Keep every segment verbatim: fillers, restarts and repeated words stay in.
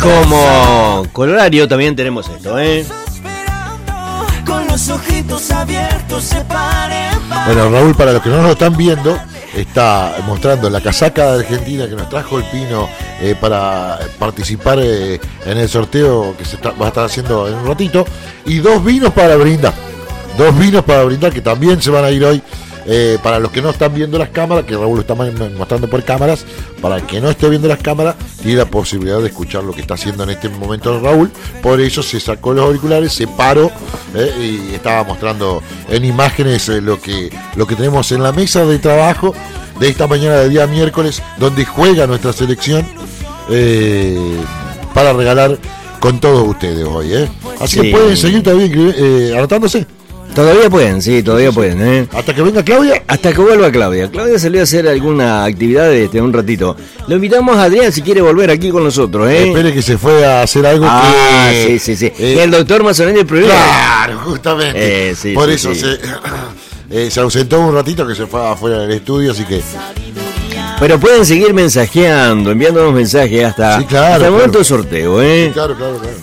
como colorario también tenemos esto, ¿eh? Con los ojitos abiertos se paren. Bueno, Raúl, para los que no nos están viendo, está mostrando la casaca de Argentina que nos trajo el Pino eh, para participar eh, en el sorteo que se está, va a estar haciendo en un ratito, y dos vinos para brindar. Dos vinos para brindar que también se van a ir hoy. Eh, para los que no están viendo las cámaras, que Raúl está mostrando por cámaras, para el que no esté viendo las cámaras, tiene la posibilidad de escuchar lo que está haciendo en este momento Raúl. Por eso se sacó los auriculares, se paró eh, y estaba mostrando en imágenes eh, lo que lo que tenemos en la mesa de trabajo de esta mañana de día miércoles, donde juega nuestra selección eh, para regalar con todos ustedes hoy. Eh. Así sí. que pueden seguir todavía eh, anotándose. Todavía pueden, sí, todavía pueden, ¿eh? ¿Hasta que venga Claudia? Hasta que vuelva Claudia. Claudia salió a hacer alguna actividad este, un ratito. Lo invitamos a Adrián si quiere volver aquí con nosotros, ¿eh? Espere que se fue a hacer algo ah, que... sí, sí, sí. Eh, y el doctor Mazonelli el problema. Claro, justamente. Eh, sí, Por sí, eso sí. Se, eh, se ausentó un ratito, que se fue afuera del estudio, así que... Pero pueden seguir mensajeando, enviándonos mensajes hasta, sí, claro, hasta el claro. momento del sorteo, ¿eh? Sí, claro, claro, claro.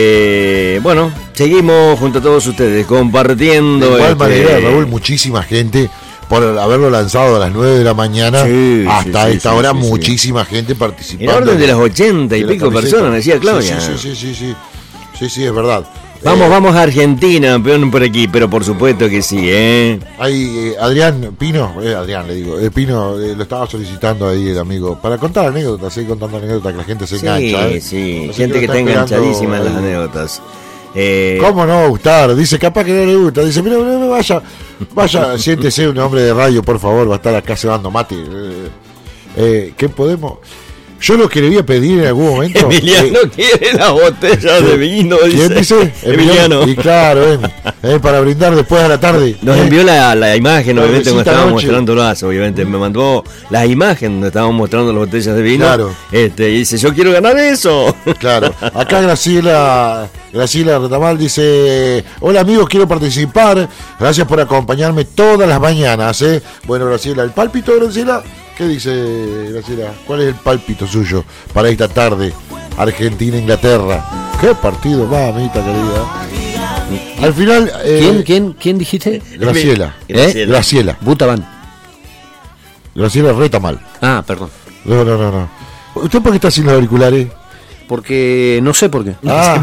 Eh, bueno, seguimos junto a todos ustedes compartiendo. De igual este... manera, Raúl, muchísima gente por haberlo lanzado a las nueve de la mañana sí, hasta sí, esta sí, hora, sí, muchísima sí. gente participando. En orden de las ochenta y de pico camiseta. personas, me decía Claudia. Sí, sí, sí, sí, sí, sí, sí, es verdad. Vamos, eh, vamos a Argentina, peón por aquí, pero por supuesto que sí, ¿eh? Ahí, eh, Adrián Pino, eh, Adrián le digo, eh, Pino eh, lo estaba solicitando ahí el amigo, para contar anécdotas, seguir contando anécdotas que la gente se sí, engancha. ¿eh? Sí, Así gente que, que está enganchadísima en las ahí. anécdotas. Eh, ¿Cómo no va a gustar? Dice, capaz que no le gusta. Dice, mira, mira, vaya, vaya, siéntese un hombre de radio, por favor, va a estar acá cebando mate. Eh, eh, ¿Qué podemos...? Yo lo que le voy a pedir en algún momento... Emiliano eh, quiere la botella de vino, dice. ¿Quién dice? Emiliano. Y claro, eh, eh, para brindar después de la tarde. Nos eh. envió la, la imagen, la obviamente, cuando estábamos noche. mostrándolas, obviamente. Me mandó las imágenes donde estábamos mostrando las botellas de vino. Claro. Este, y dice, yo quiero ganar eso. Claro. Acá Graciela, Graciela Retamal dice, hola amigos, quiero participar. Gracias por acompañarme todas las mañanas. ¿eh? Bueno, Graciela, ¿el pálpito, Graciela? ¿Qué dice Graciela? ¿Cuál es el pálpito suyo para esta tarde? Argentina-Inglaterra. ¿Qué partido, mamita querida? Al final... Eh, ¿Quién, quién, quién dijiste? Graciela. ¿Eh? Graciela. Butaban. Graciela Retamal. Ah, perdón. No, no, no, no. ¿Usted por qué está sin los auriculares? Porque no sé por qué. Ah.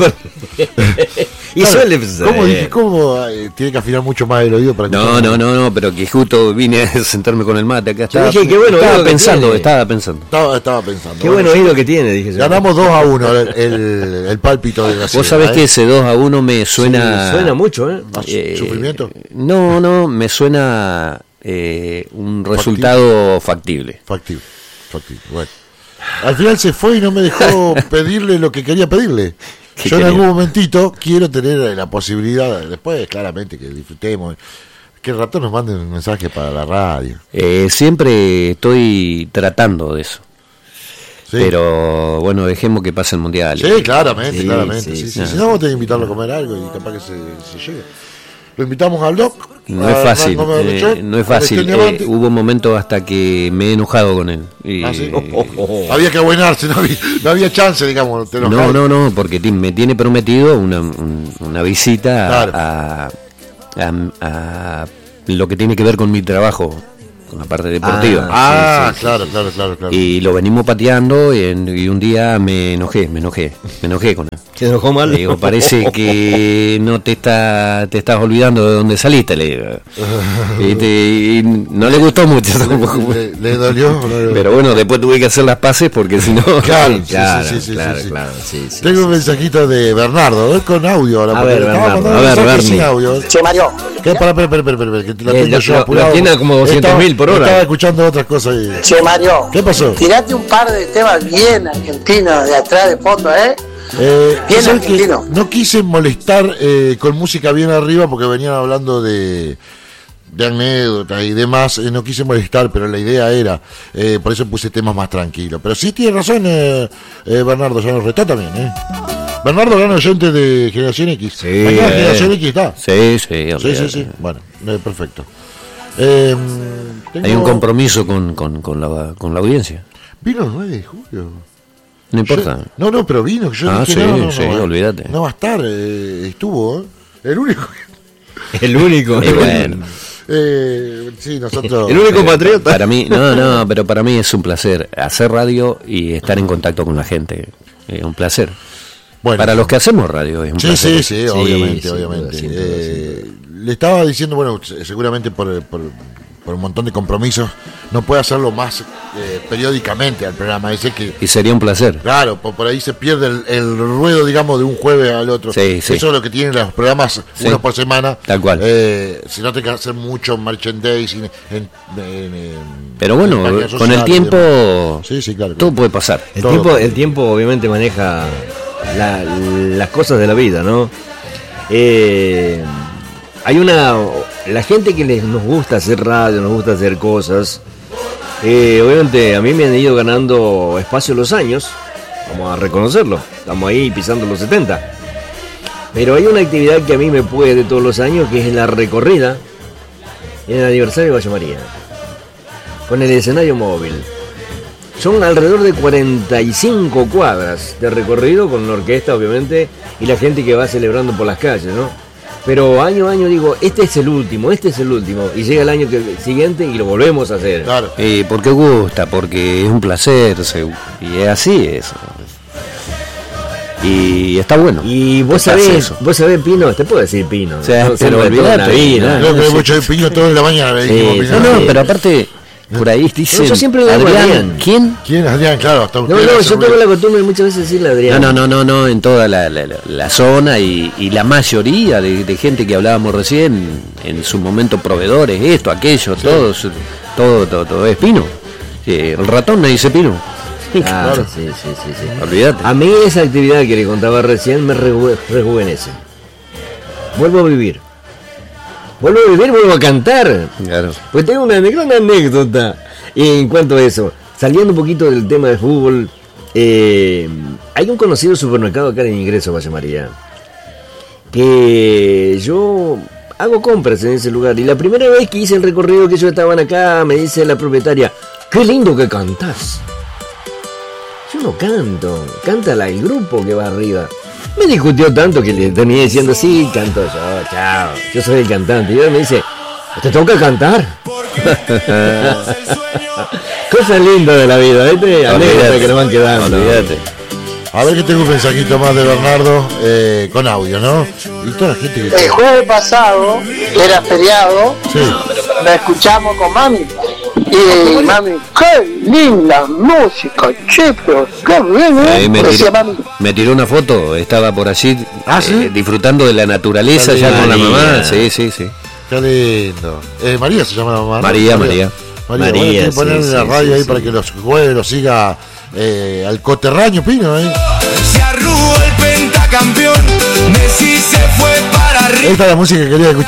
Y Claro, suele ¿Cómo dije? ¿Cómo eh, tiene que afinar mucho más el oído para No, escuchar? no, no, no, pero que justo vine a sentarme con el mate acá. Estaba, dije, qué bueno estaba oído que pensando, tiene. estaba pensando. Estaba, estaba pensando. Qué Bueno, buen oído que tiene, dije yo. ganamos dos a uno el, el, el pálpito de Graciela. Vos sabés ¿eh? que ese dos a uno me suena... Suena mucho, ¿eh? ¿A su- eh, ¿Sufrimiento? No, no, me suena eh, un resultado factible. Factible, factible. Bueno. Al final se fue y no me dejó pedirle lo que quería pedirle. ¿Qué Yo en quería? algún momentito quiero tener la posibilidad, después claramente que disfrutemos, que el rato nos manden un mensaje para la radio. Eh, siempre estoy tratando de eso. ¿Sí? Pero bueno, dejemos que pase el mundial. Sí, claramente, Sí, claramente. sí, Sí, sí, sí. Si no, vamos a tener que invitarlo a comer algo y capaz que se, se llegue. Lo invitamos al doc. No a es fácil, Hernán Gómez eh, Rechot, no es a fácil. Cristian Eh, Diamante. hubo momentos hasta que me he enojado con él. Y, Ah, ¿sí? Oh, oh, oh. Había que abuenarse, no había, no había chance, digamos. Te No, enojás. no, no, porque ti- me tiene prometido una, un- una visita Claro. a, a- a lo que tiene que ver con mi trabajo, con la parte deportiva. Ah, Sí, sí, claro, claro, claro, claro. Y lo venimos pateando y, en- y un día me enojé, me enojé, me enojé con él. Se enojó mal. Le digo, parece que no te está, te estás olvidando de dónde saliste, le digo. Y, te- y no le gustó mucho tampoco. Le, le dolió. no le- Pero bueno, después tuve que hacer las paces porque si no... Claro, sí, Claro, sí, sí, sí, claro, sí, sí. claro, sí, sí, Tengo sí. un mensajito de Bernardo, ¿eh? Con audio ahora. A porque ver, le estaba Bernardo, mandando a ver, mensajes Bernie. sin audio. Che, Mario, ¿Qué? Para, para, para, para, para, que la Eh, tengo lo- yo lo- apurado. lo tiene a como doscientos mil por hora. Estaba escuchando otras cosas ahí. che, Mario. ¿Qué pasó? Tirate un par de temas bien argentinos de atrás de fondo, ¿eh? Eh, Bien ¿sabes qué? argentino. No quise molestar eh, con música bien arriba porque venían hablando de, de anécdotas y demás. Eh, no quise molestar, pero la idea era. Eh, por eso puse temas más tranquilos. Pero sí tiene razón, eh, eh, Bernardo, ya nos retó también. Eh. Bernardo, gran oyente de Generación X. Sí, Mañana eh. Generación X está. Sí, sí, Sí, sí, olvídate. sí. Bueno, eh, perfecto. Eh, tengo- Hay un compromiso con, con, con, la, con la audiencia. Vino el nueve de julio. No importa. Yo- no, no, pero vino. Yo Ah, dije, sí, no, no, sí, no, va- olvídate. No va a estar. eh, estuvo, ¿eh? El único. El único. Y bueno, Eh, sí, nosotros. El único eh, patriota. para mí, no, no, pero para mí es un placer hacer radio y estar en contacto con la gente. Es un placer. Bueno. Para los que hacemos radio es un Sí, placer. sí, sí, obviamente, sin duda, obviamente. sin duda, Eh, sin le estaba diciendo, bueno, se- seguramente por, por, por un montón de compromisos, no puede hacerlo más eh, periódicamente al programa. Dice que, Y sería un placer. claro, por, por ahí se pierde el, el ruedo, digamos, de un jueves al otro. Sí, sí. Eso es lo que tienen los programas, Sí. uno por semana. Tal cual. Eh, si no, te que hacer mucho merchandising en, en- en- Pero bueno, en páginas con el sociales y tiempo demás. Sí, sí, claro. todo claro. puede pasar. El Todo. tiempo, el tiempo obviamente maneja la- las cosas de la vida, ¿no? Eh, hay una... La gente que les, nos gusta hacer radio, nos gusta hacer cosas, eh, obviamente a mí me han ido ganando espacio los años, vamos a reconocerlo, estamos ahí pisando los setenta. Pero hay una actividad que a mí me puede todos los años, que es la recorrida en el aniversario de Valle María, con el escenario móvil. Son alrededor de cuarenta y cinco cuadras de recorrido con la orquesta, obviamente, y la gente que va celebrando por las calles, ¿no? Pero año a año digo, este es el último, este es el último, y llega el año que- siguiente y lo volvemos a hacer. Claro. Eh, porque gusta, porque es un placer, se- y es así eso. Y está bueno. Y vos Que pase sabés, eso. vos sabés, Pino, te puedo decir Pino. O sea, ¿no? pero Siempre toda olvidate, la vida, Creo ¿no? que Sí. mucho de piño todo en la mañana. le dijimos, Sí, Pino. No, no, Sí. pero aparte, por ahí dicen. yo siempre le digo Adrián, Adrián. ¿quién? ¿Quién, Adrián? Claro, hasta No, usted. no, hace yo tengo ruido. la costumbre de muchas veces decirle a Adrián. No, no, no, no, no, en toda la, la, la- la zona y, y la mayoría de, de gente que hablábamos recién, en su momento proveedores, esto, aquello, todos, todo, todo, todo es Pino. Eh, el ratón me dice Pino. Ah, Claro. sí, sí, sí, sí. Olvídate. A mí esa actividad que le contaba recién me reju- rejuvenece. Vuelvo a vivir. Vuelvo a vivir, vuelvo a cantar. Claro. Pues tengo una gran anécdota en cuanto a eso. Saliendo un poquito del tema de fútbol, eh, hay un conocido supermercado acá en Ingreso, Valle María, que yo hago compras en ese lugar. Y la primera vez que hice el recorrido que ellos estaban acá, me dice la propietaria, ¡qué lindo que cantás! Yo no canto, canta la- el grupo que va arriba. Me discutió tanto que le terminé diciendo, sí, canto yo, chao, yo soy el cantante. Y ella me dice, ¿te toca cantar? Cosa linda de la vida, ¿viste? Anécdotas que nos van quedando. Olvídate. A ver que tengo un mensajito más de Bernardo, eh, con audio, ¿no? Y toda la gente que... El jueves pasado, que era feriado, Sí. la escuchamos con mami. Y mami, qué linda música, che, pero qué bien, Ahí ¿eh? me, Decía tiró, mami. me tiró una foto, estaba por allí ¿Ah, sí? eh, disfrutando de la naturaleza Qué ya con la linda. mamá. Sí, sí, sí. Qué lindo. Eh, María se llama la mamá, ¿no? María, María. María, María, bueno, hay que sí, ponerle sí, la radio sí, ahí sí. para que los jueves lo siga eh, al coterráneo, Pino, ¿eh? Se arrugó el pentacampeón, Messi se fue para arriba. Esta es la música que quería escuchar.